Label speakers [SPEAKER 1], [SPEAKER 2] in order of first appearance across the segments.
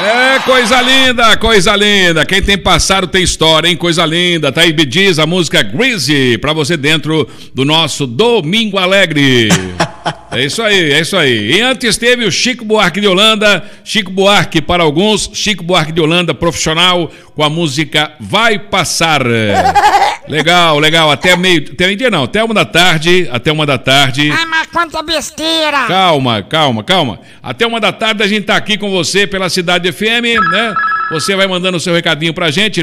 [SPEAKER 1] É, coisa linda, coisa linda. Quem tem passado tem história, hein? Coisa linda. Tá aí Bee Gees, a música Greasy, pra você dentro do nosso Domingo Alegre. É isso aí, é isso aí. E antes teve o Chico Buarque de Holanda, Chico Buarque para alguns, Chico Buarque de Holanda profissional, com a música Vai Passar. Legal, legal, até meio-dia não, até 1h, até 1h.
[SPEAKER 2] Ai, mas quanta besteira!
[SPEAKER 1] Calma. Até 1h a gente tá aqui com você pela Cidade FM, né? Você vai mandando o seu recadinho pra gente,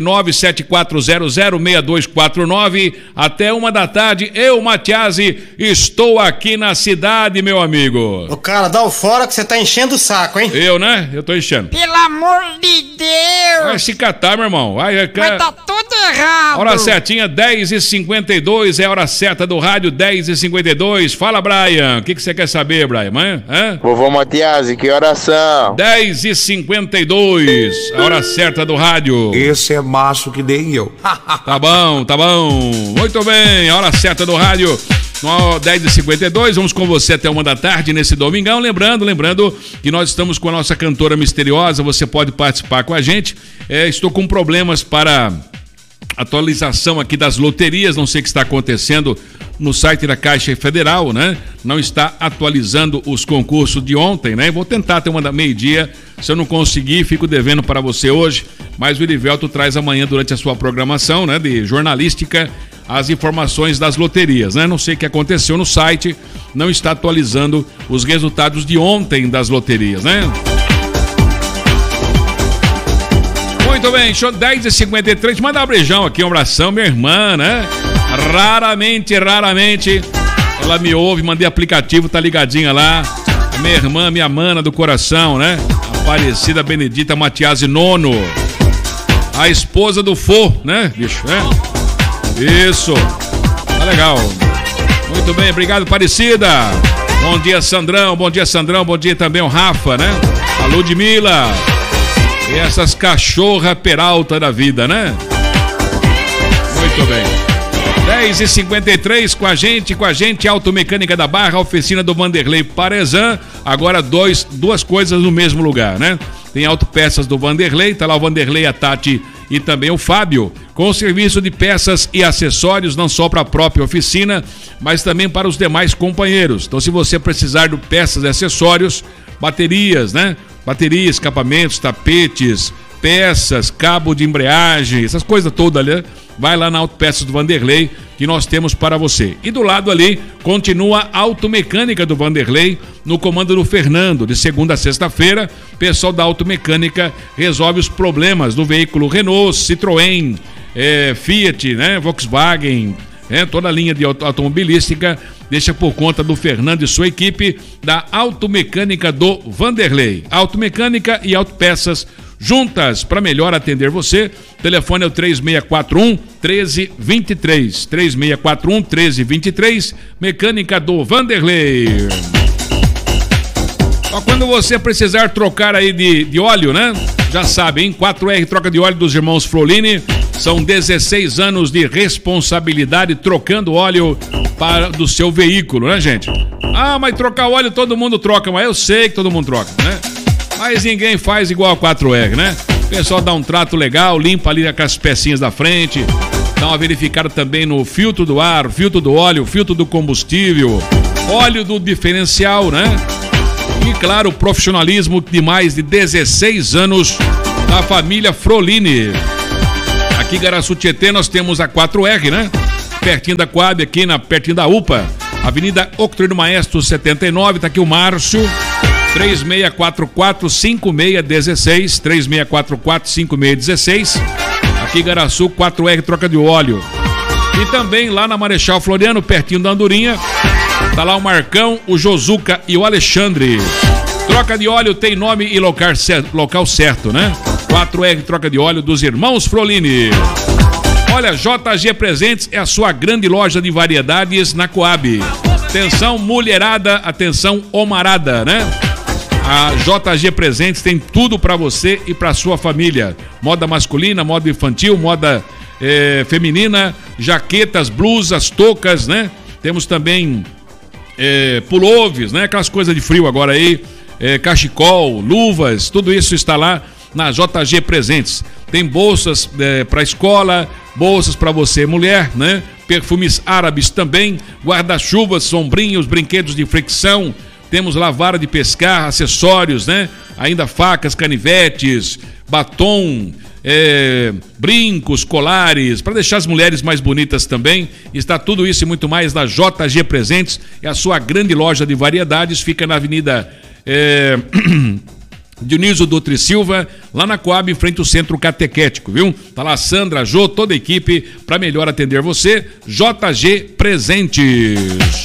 [SPEAKER 1] 974006249. Até 1h, eu, Matiasi, estou aqui na cidade, meu amigo.
[SPEAKER 3] Ô, cara, dá o fora que você tá enchendo o saco, hein?
[SPEAKER 1] Eu, né? Eu tô enchendo.
[SPEAKER 2] Pelo amor de Deus!
[SPEAKER 1] Vai se catar, meu irmão. Vai,
[SPEAKER 2] mas tá tudo errado.
[SPEAKER 1] Hora certinha, 10h52, é a hora certa do rádio, 10h52. Fala, Brian. O que você quer saber, Brian? Hã?
[SPEAKER 4] Vovô Matiasi, que oração?
[SPEAKER 1] 10h52, a hora certa do rádio.
[SPEAKER 5] Esse é macho que nem eu.
[SPEAKER 1] Tá bom. Muito bem, a hora certa do rádio. No 10h52, vamos com você até 1h nesse domingão. Lembrando que nós estamos com a nossa cantora misteriosa. Você pode participar com a gente. Estou com problemas para atualização aqui das loterias. Não sei o que está acontecendo no site da Caixa Federal, né? Não está atualizando os concursos de ontem, né? Vou tentar até meio-dia. Se eu não conseguir, fico devendo para você hoje. Mas o Irivelto traz amanhã, durante a sua programação, né, de jornalística, as informações das loterias, né? Não sei o que aconteceu no site, não está atualizando os resultados de ontem das loterias, né? Muito bem, show 10h53, manda um beijão aqui, um abração, minha irmã, né? Raramente, ela me ouve, mandei aplicativo, tá ligadinha lá. Minha irmã, minha mana do coração, né? Aparecida Benedita Matiasi Nono. A esposa do Fô, né, bicho, né? Isso, tá legal. Muito bem, obrigado, Aparecida. Bom dia, Sandrão, bom dia também o Rafa, né? A Ludmila. E essas cachorra peralta da vida, né? Muito bem. 10h53 com a gente, Automecânica da Barra, oficina do Vanderlei Parezan. Agora duas coisas no mesmo lugar, né? Tem autopeças do Vanderlei, tá lá o Vanderlei, a Tati e também o Fábio, com serviço de peças e acessórios, não só para a própria oficina, mas também para os demais companheiros. Então, se você precisar de peças e acessórios, baterias, né? Baterias, escapamentos, tapetes, peças, cabo de embreagem, essas coisas todas ali, vai lá na Autopeças do Vanderlei, que nós temos para você. E do lado ali, continua a Automecânica do Vanderlei, no comando do Fernando, de segunda a sexta-feira. O pessoal da Automecânica resolve os problemas do veículo Renault, Citroën, Fiat, né, Volkswagen, toda a linha de automobilística, deixa por conta do Fernando e sua equipe da Automecânica do Vanderlei. Automecânica e Autopeças juntas para melhor atender você. O telefone é o 3641-1323. 3641-1323. Mecânica do Vanderlei. Ó, quando você precisar trocar aí de óleo, né? Já sabe, hein? 4R troca de óleo dos irmãos Frolini. São 16 anos de responsabilidade trocando óleo do seu veículo, né, gente? Ah, mas trocar óleo todo mundo troca, mas eu sei que todo mundo troca, né? Mas ninguém faz igual a 4R, né? O pessoal dá um trato legal, limpa ali com as pecinhas da frente, dá uma verificada também no filtro do ar, filtro do óleo, filtro do combustível, óleo do diferencial, né? E claro, o profissionalismo de mais de 16 anos da família Frolini. Aqui em Garaçu Tietê nós temos a 4R, né? Pertinho da Coab, aqui pertinho da UPA, Avenida Octrino Maestro 79, tá aqui o Márcio, 3644-5616, 3644-5616, aqui em Garaçu, 4R troca de óleo. E também lá na Marechal Floriano, pertinho da Andorinha, tá lá o Marcão, o Josuca e o Alexandre. Troca de óleo tem nome e local certo, né? 4R troca de óleo dos irmãos Frolini. Olha, JG Presentes é a sua grande loja de variedades na Coab. Atenção mulherada, atenção homarada, né? A JG Presentes tem tudo para você e para sua família. Moda masculina, moda infantil, moda feminina, jaquetas, blusas, toucas, né? Temos também pullovers, né? Aquelas coisas de frio agora aí, cachecol, luvas, tudo isso está lá na JG Presentes. Tem bolsas para escola, bolsas para você mulher, né? Perfumes árabes também, guarda-chuvas, sombrinhos, brinquedos de fricção. Temos lá vara de pescar, acessórios, né? Ainda facas, canivetes, batom, brincos, colares, para deixar as mulheres mais bonitas também. Está tudo isso e muito mais na JG Presentes. É a sua grande loja de variedades, fica na Avenida Dionísio Dutra e Silva, lá na Coab, em frente ao Centro Catequético, viu? Tá lá a Sandra, a Jô, toda a equipe para melhor atender você. JG Presentes.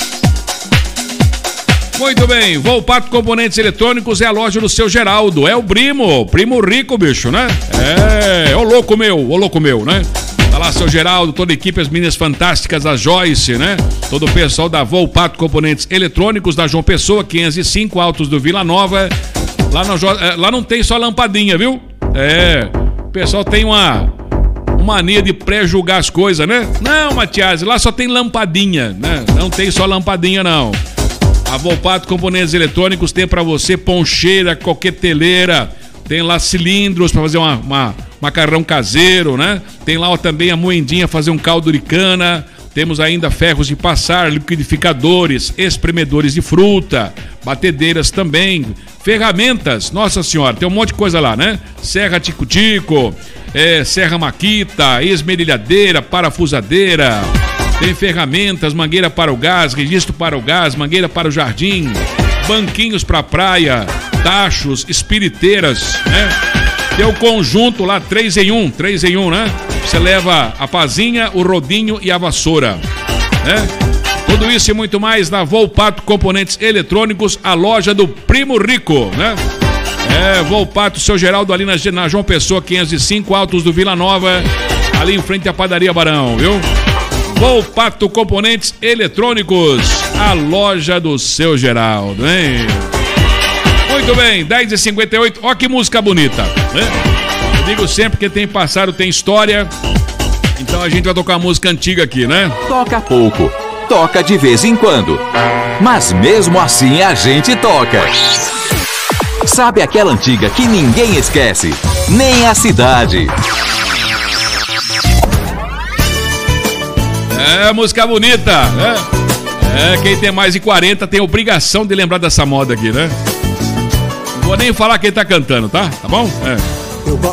[SPEAKER 1] Muito bem, Volpato Componentes Eletrônicos é a loja do seu Geraldo, é o primo rico, bicho, né? Ô louco meu, né? Tá lá seu Geraldo, toda a equipe, as meninas fantásticas, a Joyce, né? Todo o pessoal da Volpato Componentes Eletrônicos, da João Pessoa, 505, Altos do Vila Nova. Lá não tem só lampadinha, viu? O pessoal tem uma mania de pré-julgar as coisas, né? Não, Matias, lá só tem lampadinha, né? Não tem só lampadinha, não. A Volpato Componentes Eletrônicos tem para você poncheira, coqueteleira, tem lá cilindros para fazer um macarrão caseiro, né? Tem lá também a moendinha fazer um caldo de cana. Temos ainda ferros de passar, liquidificadores, espremedores de fruta, batedeiras também, ferramentas, nossa senhora, tem um monte de coisa lá, né? Serra Tico-Tico, serra Maquita, esmerilhadeira, parafusadeira. Tem ferramentas, mangueira para o gás, registro para o gás, mangueira para o jardim, banquinhos para a praia, tachos, espiriteiras, né? Tem o conjunto lá, 3 em 1, né? Você leva a pazinha, o rodinho e a vassoura, né? Tudo isso e muito mais na Volpato Componentes Eletrônicos, a loja do Primo Rico, né? Volpato, seu Geraldo, ali na João Pessoa, 505, Altos do Vila Nova, ali em frente à Padaria Barão, viu? Volpato Componentes Eletrônicos, a loja do seu Geraldo, hein? Muito bem, 10h58, ó que música bonita, né? Eu digo sempre que tem passado, tem história, então a gente vai tocar música antiga aqui, né?
[SPEAKER 6] Toca pouco, toca de vez em quando, mas mesmo assim a gente toca. Sabe aquela antiga que ninguém esquece, nem a cidade.
[SPEAKER 1] Música bonita, né? Quem tem mais de 40 tem obrigação de lembrar dessa moda aqui, né? Não vou nem falar quem tá cantando, tá? Tá bom?